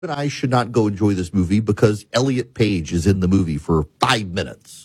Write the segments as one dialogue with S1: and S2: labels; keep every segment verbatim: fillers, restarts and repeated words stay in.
S1: and I should not go enjoy this movie because Elliot Page is in the movie for five minutes.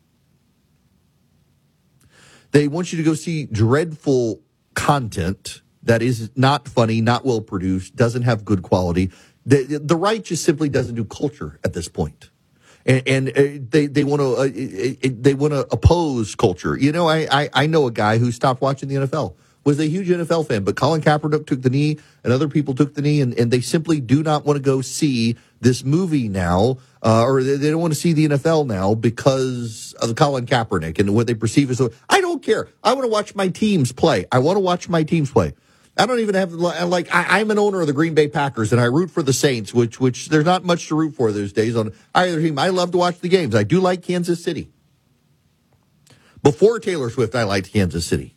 S1: They want you to go see dreadful content that is not funny, not well produced, doesn't have good quality. The, the right just simply doesn't do culture at this point. And, and uh, they they want to uh, they want to oppose culture. You know, I, I I know a guy who stopped watching the N F L, was a huge N F L fan, but Colin Kaepernick took the knee and other people took the knee, and, and they simply do not want to go see this movie now, uh, or they, they don't want to see the N F L now because of Colin Kaepernick and what they perceive as. I don't care. I want to watch my teams play. I want to watch my teams play. I don't even have, like, I, I'm an owner of the Green Bay Packers, and I root for the Saints, which which there's not much to root for those days on either team. I love to watch the games. I do like Kansas City. Before Taylor Swift, I liked Kansas City.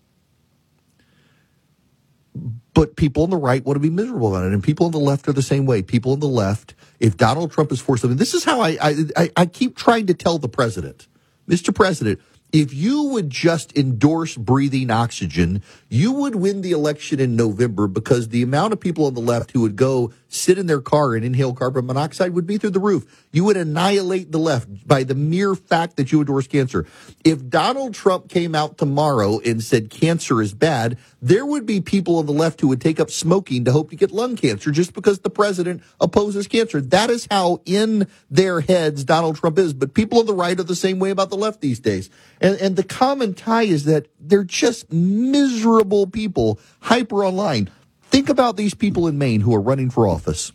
S1: But people on the right want to be miserable about it, and people on the left are the same way. People on the left, if Donald Trump is for something, this is how I I, I keep trying to tell the president, Mister President, if you would just endorse breathing oxygen, you would win the election in November, because the amount of people on the left who would go sit in their car and inhale carbon monoxide would be through the roof. You would annihilate the left by the mere fact that you endorse cancer. If Donald Trump came out tomorrow and said cancer is bad, there would be people on the left who would take up smoking to hope to get lung cancer just because the president opposes cancer. That is how in their heads Donald Trump is. But people on the right are the same way about the left these days. And, and the common tie is that they're just miserable people, hyper online. Think about these people in Maine who are running for office.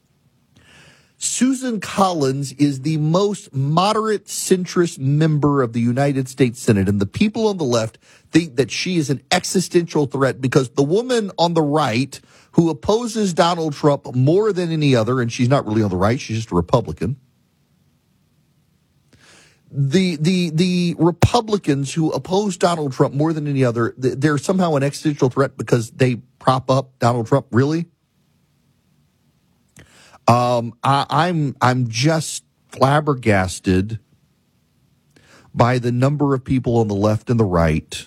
S1: Susan Collins is the most moderate centrist member of the United States Senate, and the people on the left think that she is an existential threat because the woman on the right who opposes Donald Trump more than any other, and she's not really on the right, she's just a Republican. The the the Republicans who oppose Donald Trump more than any other, they're somehow an existential threat because they prop up Donald Trump. Really? Um, I, I'm I'm just flabbergasted by the number of people on the left and the right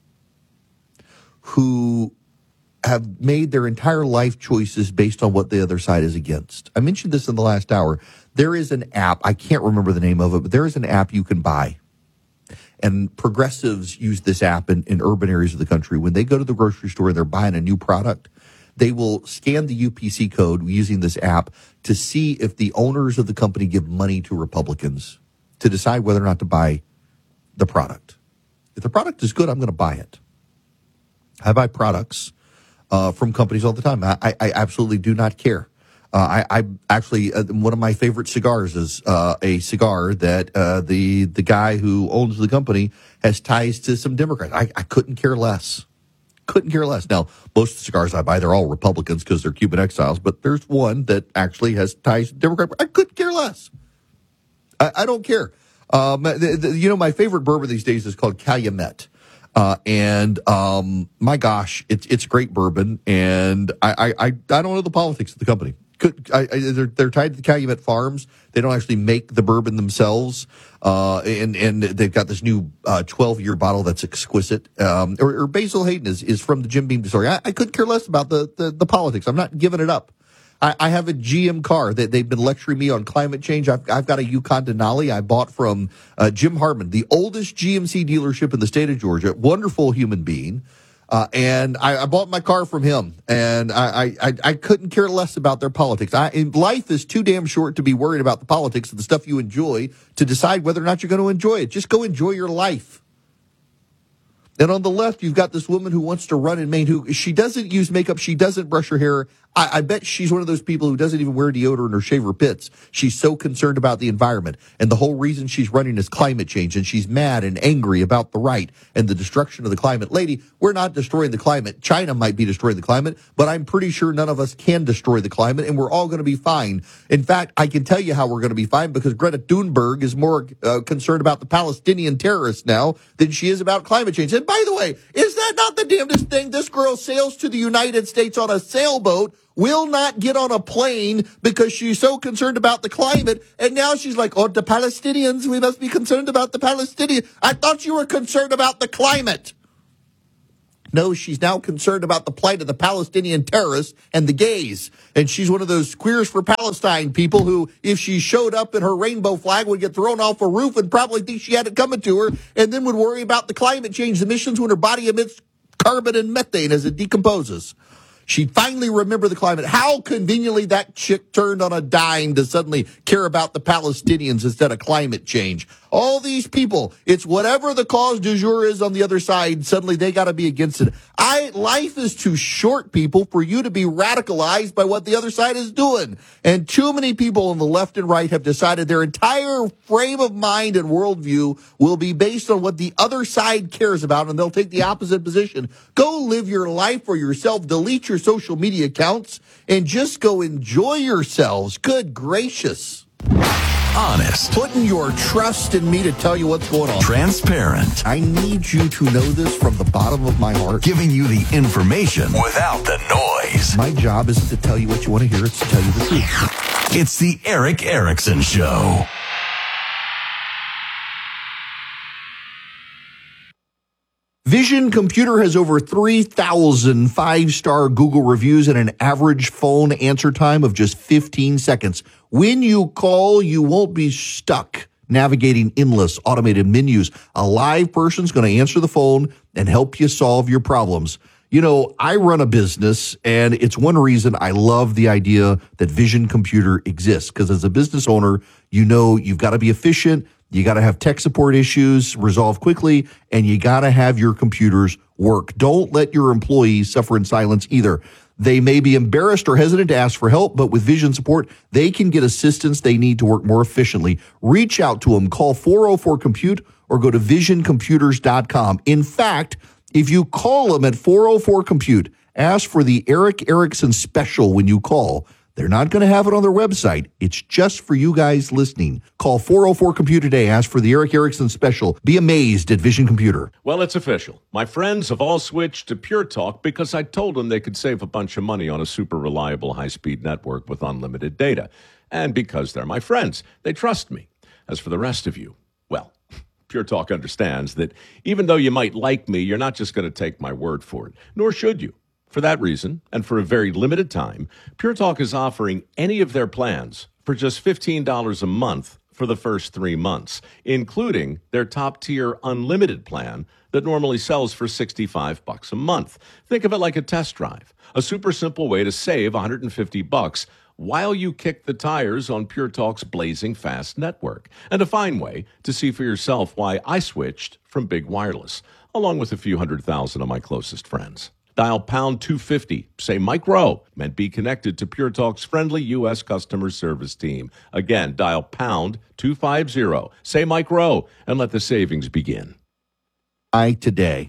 S1: who have made their entire life choices based on what the other side is against. I mentioned this in the last hour. There is an app, I can't remember the name of it, but there is an app you can buy. And progressives use this app in, in urban areas of the country. When they go to the grocery store and they're buying a new product, they will scan the U P C code using this app to see if the owners of the company give money to Republicans to decide whether or not to buy the product. If the product is good, I'm going to buy it. I buy products uh, from companies all the time. I, I, I absolutely do not care. Uh, I, I actually, uh, one of my favorite cigars is uh, a cigar that uh, the the guy who owns the company has ties to some Democrats. I, I couldn't care less. Couldn't care less. Now, most of the cigars I buy, they're all Republicans because they're Cuban exiles, but there's one that actually has ties to Democrats. I couldn't care less. I, I don't care. Um, the, the, you know, my favorite bourbon these days is called Calumet. Uh, and, um, my gosh, it's, it's great bourbon. And I, I, I don't know the politics of the company. Could, I, I, they're, they're tied to the Calumet Farms. They don't actually make the bourbon themselves. Uh, and, and they've got this new, uh, twelve year bottle that's exquisite. Um, or, or Basil Hayden is, is from the Jim Beam Distillery. I, I couldn't care less about the, the, the politics. I'm not giving it up. I, I have a G M car that they've been lecturing me on climate change. I've, I've got a Yukon Denali I bought from uh, Jim Harmon, the oldest G M C dealership in the state of Georgia. Wonderful human being. Uh, and I, I bought my car from him, and I, I, I couldn't care less about their politics. I, life is too damn short to be worried about the politics of the stuff you enjoy to decide whether or not you're going to enjoy it. Just go enjoy your life. And on the left, you've got this woman who wants to run in Maine, who she doesn't use makeup. She doesn't brush her hair. I, I bet she's one of those people who doesn't even wear deodorant or shave her pits. She's so concerned about the environment. And the whole reason she's running is climate change. And she's mad and angry about the right and the destruction of the climate. Lady, we're not destroying the climate. China might be destroying the climate, but I'm pretty sure none of us can destroy the climate, and we're all going to be fine. In fact, I can tell you how we're going to be fine, because Greta Thunberg is more uh, concerned about the Palestinian terrorists now than she is about climate change. And by the way, is that not the damnedest thing? This girl sails to the United States on a sailboat, will not get on a plane because she's so concerned about the climate, and now she's like, oh, the Palestinians, we must be concerned about the Palestinians. I thought you were concerned about the climate. No, she's now concerned about the plight of the Palestinian terrorists and the gays. And she's one of those Queers for Palestine people who, if she showed up in her rainbow flag, would get thrown off a roof and probably think she had it coming to her, and then would worry about the climate change emissions when her body emits carbon and methane as it decomposes. She'd finally remember the climate. How conveniently that chick turned on a dime to suddenly care about the Palestinians instead of climate change. All these people, it's whatever the cause du jour is on the other side, suddenly they got to be against it. I, life is too short, people, for you to be radicalized by what the other side is doing. And too many people on the left and right have decided their entire frame of mind and worldview will be based on what the other side cares about, and they'll take the opposite position. Go live your life for yourself, delete your social media accounts, and just go enjoy yourselves. Good gracious.
S2: Honest.
S1: Putting your trust in me to tell you what's going on.
S2: Transparent.
S1: I need you to know this from the bottom of my heart.
S2: Giving you the information without the noise.
S1: My job isn't to tell you what you want to hear, it's to tell you the truth.
S2: It's the Erick Erickson Show.
S1: Vision Computer has over three thousand five-star Google reviews and an average phone answer time of just fifteen seconds. When you call, you won't be stuck navigating endless automated menus. A live person's going to answer the phone and help you solve your problems. You know, I run a business, and it's one reason I love the idea that Vision Computer exists, because as a business owner, you know you've got to be efficient. You got to have tech support issues resolved quickly, and you got to have your computers work. Don't let your employees suffer in silence either. They may be embarrassed or hesitant to ask for help, but with Vision support, they can get assistance they need to work more efficiently. Reach out to them. Call four oh four compute or go to vision computers dot com. In fact, if you call them at four oh four compute, ask for the Erick Erickson special when you call. They're not going to have it on their website. It's just for you guys listening. Call four oh four compute today. Ask for the Erick Erickson special. Be amazed at Vision Computer.
S3: Well, it's official. My friends have all switched to Pure Talk because I told them they could save a bunch of money on a super reliable high-speed network with unlimited data. And because they're my friends, they trust me. As for the rest of you, well, Pure Talk understands that even though you might like me, you're not just going to take my word for it, nor should you. For that reason, and for a very limited time, Pure Talk is offering any of their plans for just fifteen dollars a month for the first three months, including their top-tier unlimited plan that normally sells for sixty-five bucks a month. Think of it like a test drive, a super simple way to save one hundred fifty bucks while you kick the tires on Pure Talk's blazing fast network, and a fine way to see for yourself why I switched from big wireless, along with a few hundred thousand of my closest friends. Dial pound two fifty, say Mike Rowe, and be connected to Pure Talk's friendly U S customer service team. Again, dial pound two fifty, say Mike Rowe, and let the savings begin.
S1: I today.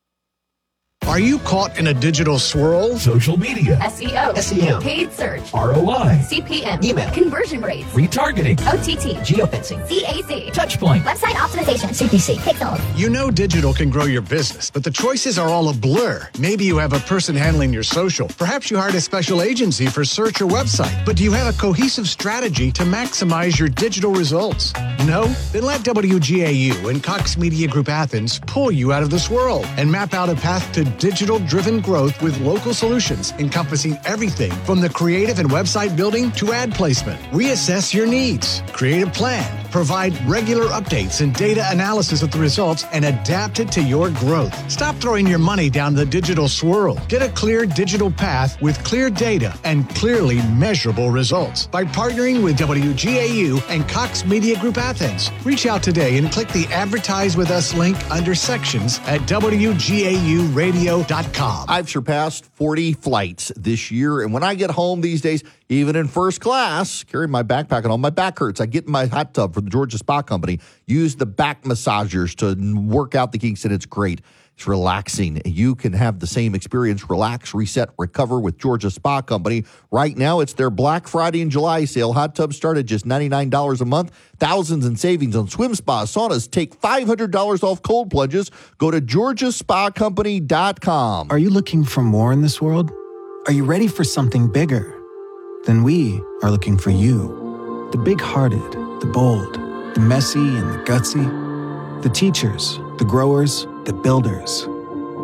S4: Are you caught in a digital swirl?
S5: Social media,
S6: S E O,
S5: S E M,
S6: paid search,
S5: R O I,
S6: C P M,
S5: email,
S6: conversion rates,
S5: retargeting,
S6: O T T,
S5: geofencing,
S6: C A C,
S5: Touchpoint,
S6: website optimization, C P C, pixels.
S4: You know digital can grow your business, but the choices are all a blur. Maybe you have a person handling your social. Perhaps you hired a special agency for search or website. But do you have a cohesive strategy to maximize your digital results? No? Then let W G A U and Cox Media Group Athens pull you out of the swirl and map out a path to digital-driven growth with local solutions encompassing everything from the creative and website building to ad placement. Reassess your needs, create a plan, provide regular updates and data analysis of the results, and adapt it to your growth. Stop throwing your money down the digital swirl. Get a clear digital path with clear data and clearly measurable results by partnering with W G A U and Cox Media Group Athens. Reach out today and click the Advertise With Us link under sections at W G A U radio dot com.
S1: I've surpassed forty flights this year, and when I get home these days, even in first class, carrying my backpack and all, my back hurts. I get in my hot tub from the Georgia Spa Company, use the back massagers to work out the kinks, and it's great. It's relaxing. You can have the same experience, relax, reset, recover with Georgia Spa Company. Right now, it's their Black Friday and July sale. Hot tubs start at just ninety-nine dollars a month. Thousands in savings on swim spas, saunas. Take five hundred dollars off cold plunges. Go to georgia spa company dot com.
S7: Are you looking for more in this world? Are you ready for something bigger? Then we are looking for you. The big-hearted, the bold, the messy and the gutsy. The teachers, the growers, the builders.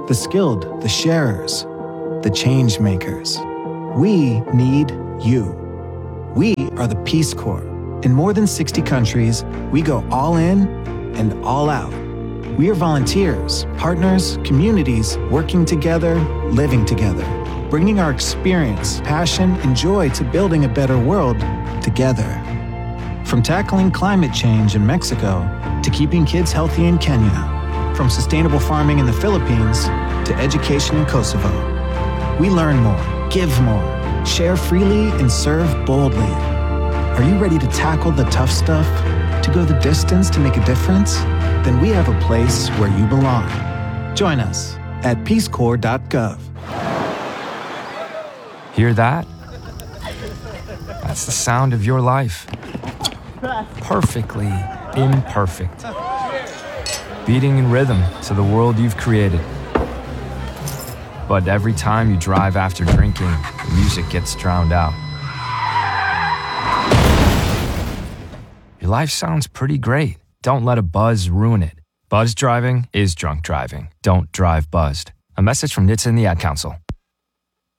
S7: the skilled, the sharers, the change makers. We need you. We are the Peace Corps. In more than sixty countries, we go all in and all out. We are volunteers, partners, communities, working together, living together, bringing our experience, passion, and joy to building a better world together. From tackling climate change in Mexico to keeping kids healthy in Kenya, from sustainable farming in the Philippines to education in Kosovo. We learn more, give more, share freely, and serve boldly. Are you ready to tackle the tough stuff? To go the distance to make a difference? Then we have a place where you belong. Join us at peace corps dot gov.
S5: Hear that? That's the sound of your life. Perfectly imperfect. Beating in rhythm to the world you've created. But every time you drive after drinking, the music gets drowned out. Your life sounds pretty great. Don't let a buzz ruin it. Buzz driving is drunk driving. Don't drive buzzed. A message from N H T S A and the Ad Council.